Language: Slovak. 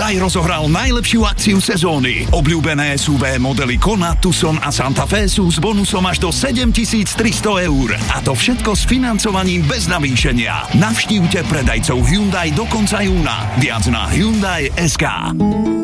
Hyundai rozohral najlepšiu akciu sezóny. Obľúbené SUV modely Kona, Tucson a Santa Fe sú s bonusom až do 7 300 eur. A to všetko s financovaním bez navýšenia. Navštívte predajcov Hyundai do konca júna. Viac na Hyundai.sk.